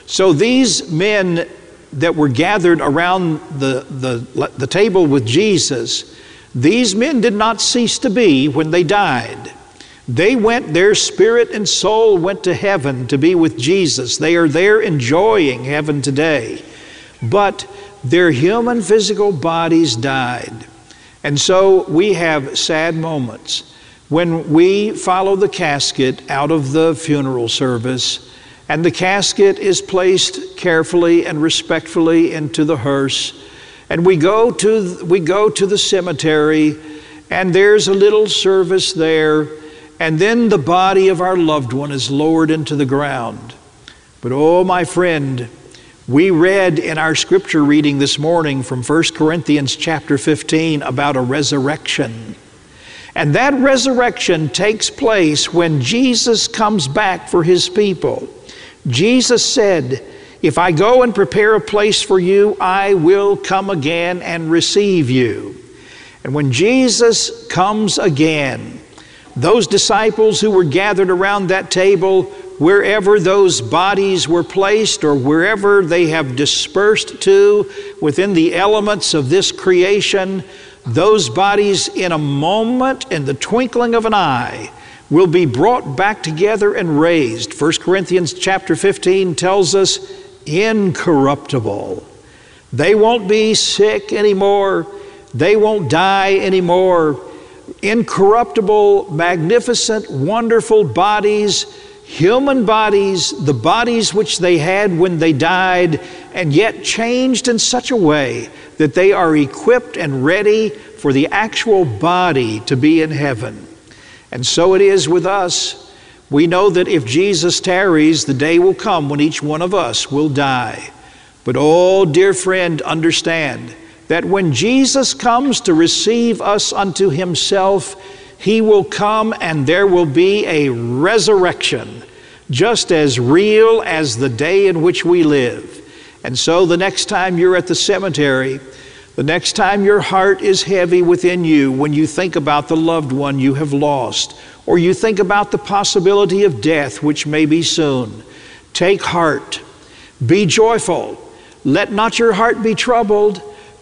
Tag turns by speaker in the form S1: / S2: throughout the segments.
S1: So these men that were gathered around the table with Jesus, these men did not cease to be when they died. They went, their spirit and soul went to heaven to be with Jesus. They are there enjoying heaven today. But their human physical bodies died. And so we have sad moments when we follow the casket out of the funeral service, and the casket is placed carefully and respectfully into the hearse, and we go to the cemetery, and there's a little service there, and then the body of our loved one is lowered into the ground. But oh, my friend, we read in our scripture reading this morning from 1 Corinthians chapter 15 about a resurrection. And that resurrection takes place when Jesus comes back for his people. Jesus said, "If I go and prepare a place for you, I will come again and receive you." And when Jesus comes again, those disciples who were gathered around that table, wherever those bodies were placed or wherever they have dispersed to within the elements of this creation, those bodies in a moment, in the twinkling of an eye, will be brought back together and raised. 1 Corinthians chapter 15 tells us, incorruptible. They won't be sick anymore. They won't die anymore. Incorruptible, magnificent, wonderful bodies, human bodies, the bodies which they had when they died, and yet changed in such a way that they are equipped and ready for the actual body to be in heaven. And so it is with us. We know that if Jesus tarries, the day will come when each one of us will die. But oh, dear friend, understand that when Jesus comes to receive us unto himself, he will come and there will be a resurrection, just as real as the day in which we live. And so the next time you're at the cemetery, the next time your heart is heavy within you when you think about the loved one you have lost, or you think about the possibility of death which may be soon, take heart, be joyful, let not your heart be troubled.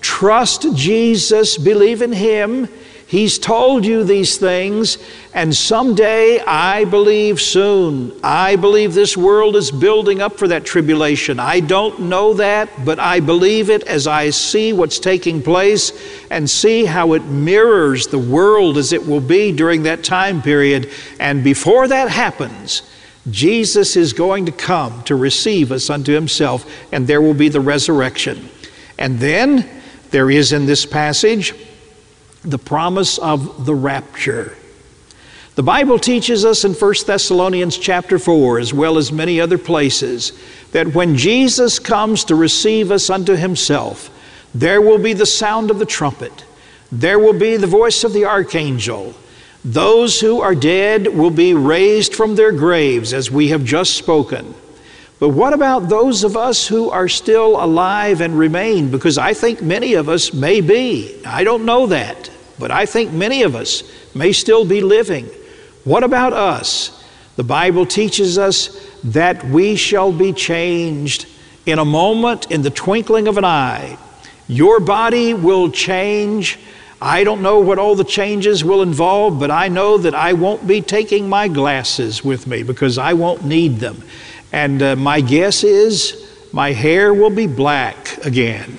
S1: Trust Jesus, believe in him. He's told you these things, and someday, I believe soon, I believe this world is building up for that tribulation. I don't know that, but I believe it as I see what's taking place and see how it mirrors the world as it will be during that time period. And before that happens, Jesus is going to come to receive us unto himself, and there will be the resurrection. And then there is in this passage the promise of the rapture. The Bible teaches us in 1 Thessalonians chapter 4, as well as many other places, that when Jesus comes to receive us unto himself, there will be the sound of the trumpet. There will be the voice of the archangel. Those who are dead will be raised from their graves, as we have just spoken. But what about those of us who are still alive and remain? Because I think many of us may be. I don't know that, but I think many of us may still be living. What about us? The Bible teaches us that we shall be changed in a moment, in the twinkling of an eye. Your body will change. I don't know what all the changes will involve, but I know that I won't be taking my glasses with me because I won't need them. And my guess is my hair will be black again.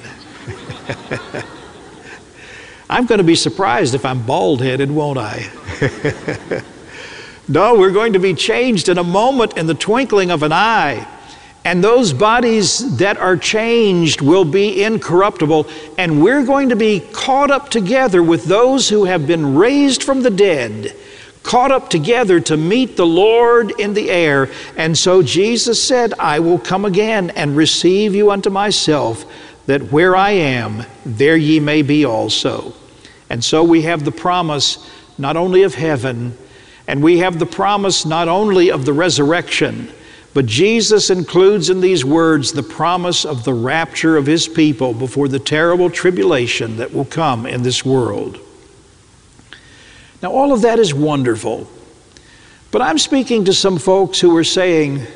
S1: I'm going to be surprised if I'm bald-headed, won't I? No, we're going to be changed in a moment, in the twinkling of an eye. And those bodies that are changed will be incorruptible. And we're going to be caught up together with those who have been raised from the dead, caught up together to meet the Lord in the air. And so Jesus said, I will come again and receive you unto myself, that where I am, there ye may be also. And so we have the promise not only of heaven, and we have the promise not only of the resurrection, but Jesus includes in these words the promise of the rapture of his people before the terrible tribulation that will come in this world. Now, all of that is wonderful, but I'm speaking to some folks who are saying,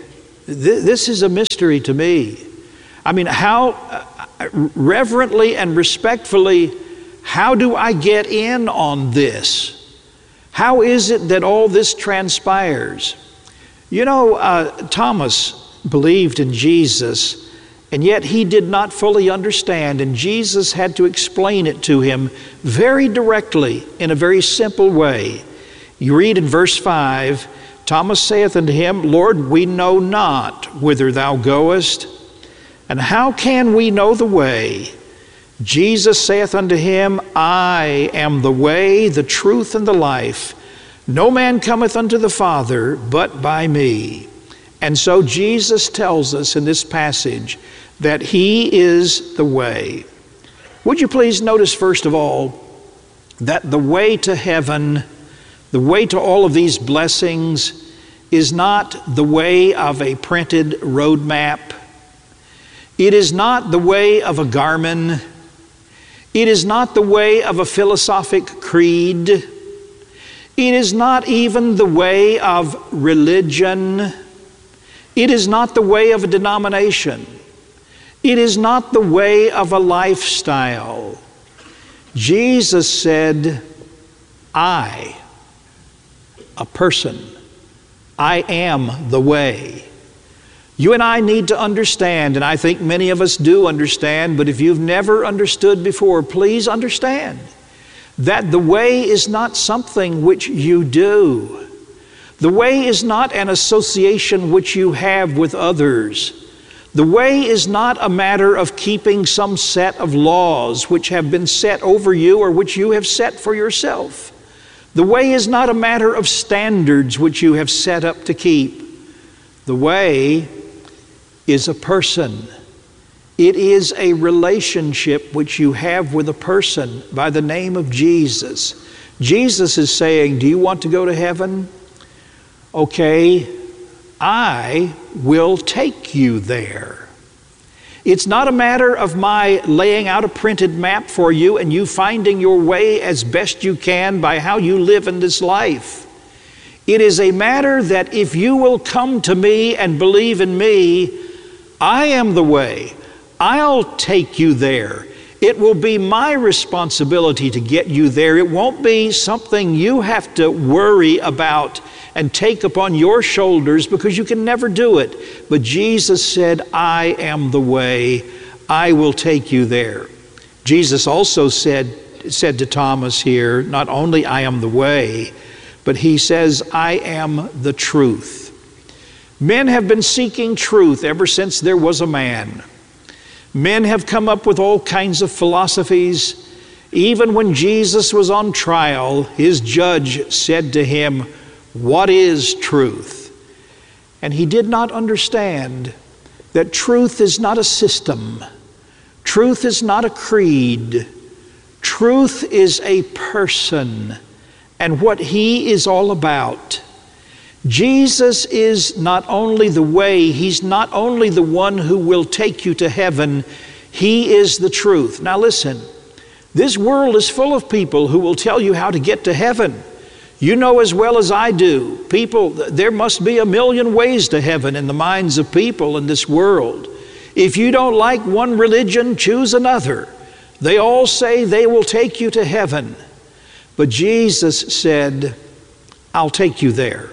S1: This is a mystery to me. I mean, how reverently and respectfully, how do I get in on this? How is it that all this transpires? You know, Thomas believed in Jesus, and yet he did not fully understand, and Jesus had to explain it to him very directly in a very simple way. You read in verse 5, Thomas saith unto him, Lord, we know not whither thou goest, and how can we know the way? Jesus saith unto him, I am the way, the truth, and the life. No man cometh unto the Father but by me. And so Jesus tells us in this passage that He is the way. Would you please notice, first of all, that the way to heaven, the way to all of these blessings, is not the way of a printed road map. It is not the way of a Garmin. It is not the way of a philosophic creed. It is not even the way of religion. It is not the way of a denomination. It is not the way of a lifestyle. Jesus said, I, a person, I am the way. You and I need to understand, and I think many of us do understand, but if you've never understood before, please understand that the way is not something which you do. The way is not an association which you have with others. The way is not a matter of keeping some set of laws which have been set over you or which you have set for yourself. The way is not a matter of standards which you have set up to keep. The way is a person. It is a relationship which you have with a person by the name of Jesus. Jesus is saying, do you want to go to heaven? Okay, I will take you there. It's not a matter of my laying out a printed map for you and you finding your way as best you can by how you live in this life. It is a matter that if you will come to me and believe in me, I am the way. I'll take you there. It will be my responsibility to get you there. It won't be something you have to worry about and take upon your shoulders because you can never do it. But Jesus said, I am the way. I will take you there. Jesus also said to Thomas here, not only I am the way, but he says, I am the truth. Men have been seeking truth ever since there was a man. Men have come up with all kinds of philosophies. Even when Jesus was on trial, his judge said to him, what is truth? And he did not understand that truth is not a system. Truth is not a creed. Truth is a person and what he is all about. Jesus is not only the way, he's not only the one who will take you to heaven, he is the truth. Now listen, this world is full of people who will tell you how to get to heaven. You know as well as I do, people, there must be a million ways to heaven in the minds of people in this world. If you don't like one religion, choose another. They all say they will take you to heaven. But Jesus said, I'll take you there.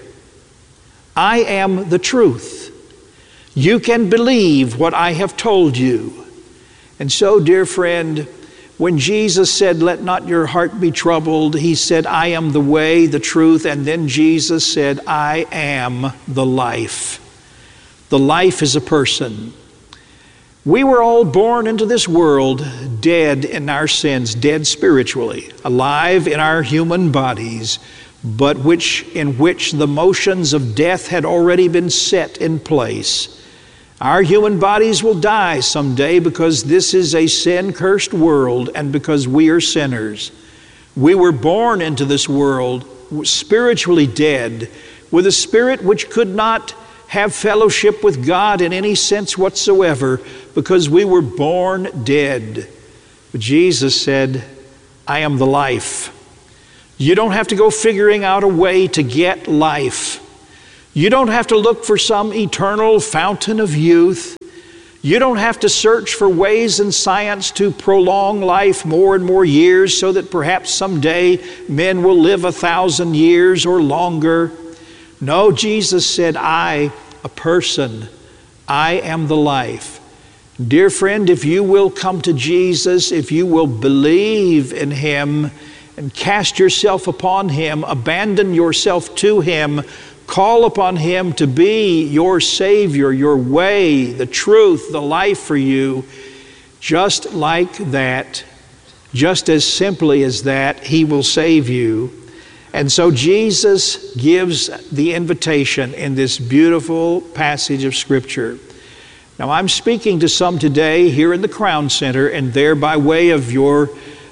S1: I am the truth. You can believe what I have told you. And so, dear friend, when Jesus said, let not your heart be troubled, he said, I am the way, the truth, and then Jesus said, I am the life. The life is a person. We were all born into this world dead in our sins, dead spiritually, alive in our human bodies, but in which the motions of death had already been set in place. Our human bodies will die someday because this is a sin-cursed world and because we are sinners. We were born into this world spiritually dead, with a spirit which could not have fellowship with God in any sense whatsoever because we were born dead. But Jesus said, I am the life. You don't have to go figuring out a way to get life. You don't have to look for some eternal fountain of youth. You don't have to search for ways in science to prolong life more and more years so that perhaps someday men will live 1,000 years or longer. No, Jesus said, I, a person, I am the life. Dear friend, if you will come to Jesus, if you will believe in Him and cast yourself upon Him, abandon yourself to Him, call upon Him to be your Savior, your way, the truth, the life for you, just like that, just as simply as that, He will save you. And so Jesus gives the invitation in this beautiful passage of Scripture. Now, I'm speaking to some today here in the Crown Center, and there by way of your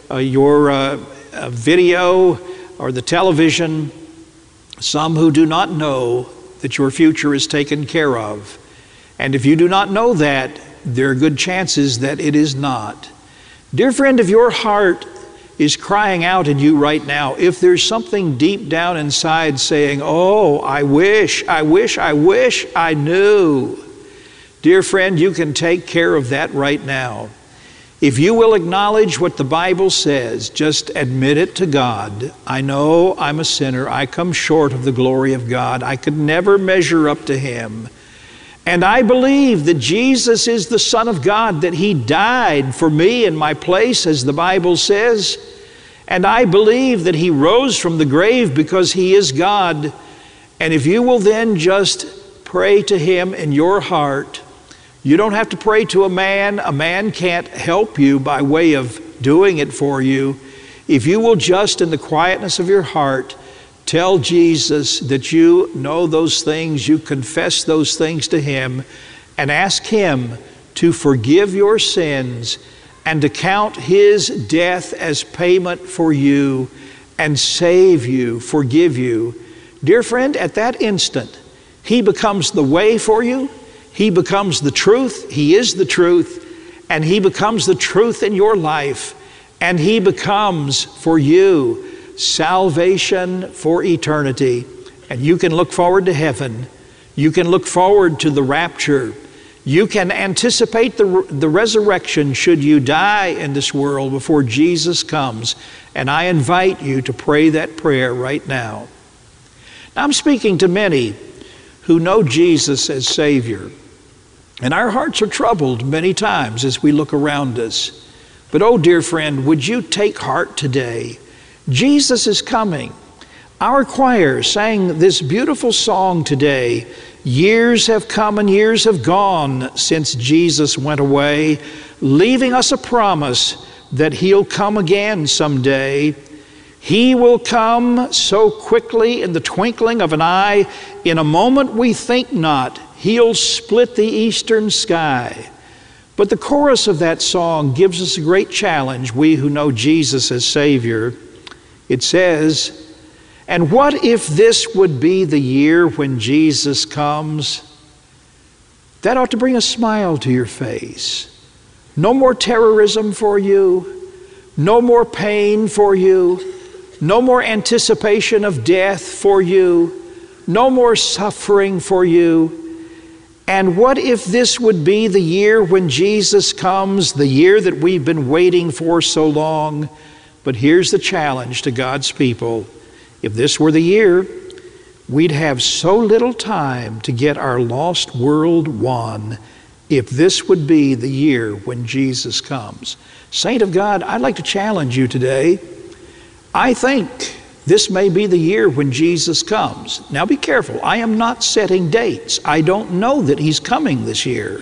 S1: video or the television, some who do not know that your future is taken care of. And if you do not know that, there are good chances that it is not. Dear friend, if your heart is crying out in you right now, if there's something deep down inside saying, oh, I wish I knew. Dear friend, you can take care of that right now. If you will acknowledge what the Bible says, just admit it to God. I know I'm a sinner. I come short of the glory of God. I could never measure up to Him. And I believe that Jesus is the Son of God, that He died for me in my place, as the Bible says. And I believe that He rose from the grave because He is God. And if you will then just pray to Him in your heart, you don't have to pray to a man. A man can't help you by way of doing it for you. If you will just in the quietness of your heart tell Jesus that you know those things, you confess those things to Him, and ask Him to forgive your sins and to count His death as payment for you and save you, forgive you. Dear friend, at that instant, He becomes the way for you. He becomes the truth. He is the truth. And He becomes the truth in your life. And He becomes for you salvation for eternity. And you can look forward to heaven. You can look forward to the rapture. You can anticipate the resurrection should you die in this world before Jesus comes. And I invite you to pray that prayer right now. Now, I'm speaking to many who know Jesus as Savior. And our hearts are troubled many times as we look around us. But oh, dear friend, would you take heart today? Jesus is coming. Our choir sang this beautiful song today. Years have come and years have gone since Jesus went away, leaving us a promise that He'll come again someday. He will come so quickly in the twinkling of an eye, in a moment we think not. He'll split the eastern sky. But the chorus of that song gives us a great challenge, we who know Jesus as Savior. It says, and what if this would be the year when Jesus comes? That ought to bring a smile to your face. No more terrorism for you. No more pain for you. No more anticipation of death for you. No more suffering for you. And what if this would be the year when Jesus comes, the year that we've been waiting for so long? But here's the challenge to God's people. If this were the year, we'd have so little time to get our lost world won. If this would be the year when Jesus comes. Saint of God, I'd like to challenge you today. I think this may be the year when Jesus comes. Now be careful. I am not setting dates. I don't know that He's coming this year.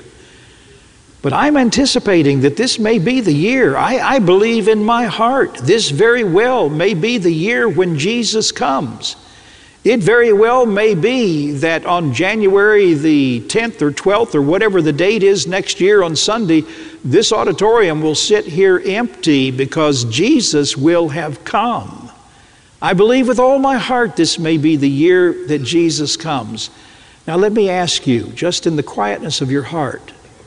S1: But I'm anticipating that this may be the year. I believe in my heart this very well may be the year when Jesus comes. It very well may be that on January the 10th or 12th or whatever the date is next year on Sunday, this auditorium will sit here empty because Jesus will have come. I believe with all my heart this may be the year that Jesus comes. Now let me ask you, just in the quietness of your heart,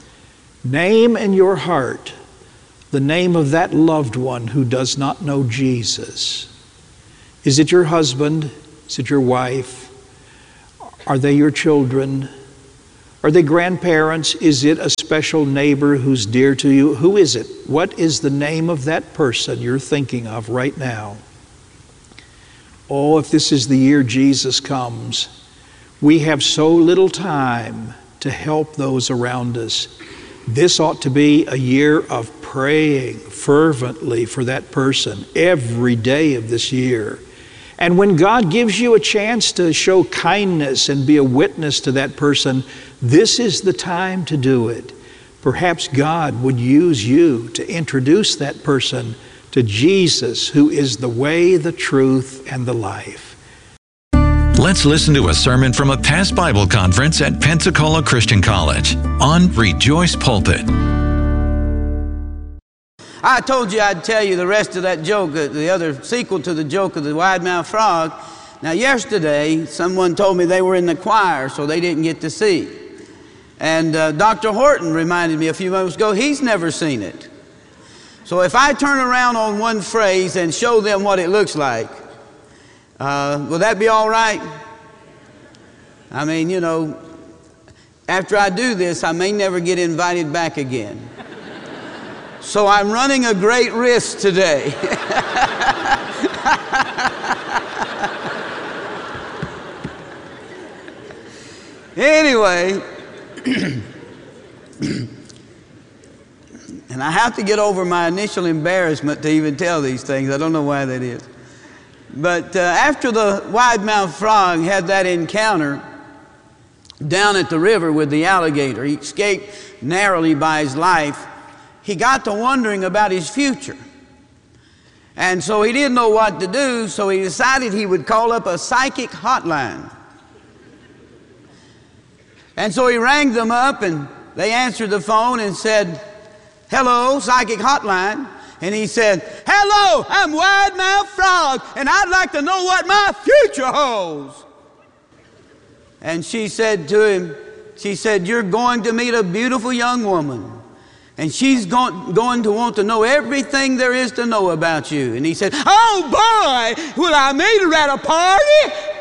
S1: name in your heart the name of that loved one who does not know Jesus. Is it your husband? Is it your wife? Are they your children? Are they grandparents? Is it a special neighbor who's dear to you? Who is it? What is the name of that person you're thinking of right now? Oh, if this is the year Jesus comes, we have so little time to help those around us. This ought to be a year of praying fervently for that person every day of this year. And when God gives you a chance to show kindness and be a witness to that person, this is the time to do it. Perhaps God would use you to introduce that person to Jesus, who is the way, the truth, and the life.
S2: Let's listen to a sermon from a past Bible conference at Pensacola Christian College on Rejoice Pulpit.
S3: I told you I'd tell you the rest of that joke, the other sequel to the joke of the wide-mouthed frog. Now, yesterday, someone told me they were in the choir, so they didn't get to see. And Dr. Horton reminded me a few moments ago, he's never seen it. So if I turn around on one phrase and show them what it looks like, will that be all right? I mean, you know, after I do this, I may never get invited back again. So I'm running a great risk today. Anyway, and I have to get over my initial embarrassment to even tell these things. I don't know why that is. But after the wide-mouthed frog had that encounter down at the river with the alligator, he escaped narrowly by his life. He got to wondering about his future. And so he didn't know what to do, so he decided he would call up a psychic hotline. And so he rang them up, and they answered the phone and said, "Hello, psychic hotline." And he said, "Hello, I'm Wide-Mouthed Frog, and I'd like to know what my future holds." And she said to him, she said, "You're going to meet a beautiful young woman, and she's going to want to know everything there is to know about you." And he said, "Oh boy, will I meet her at a party?"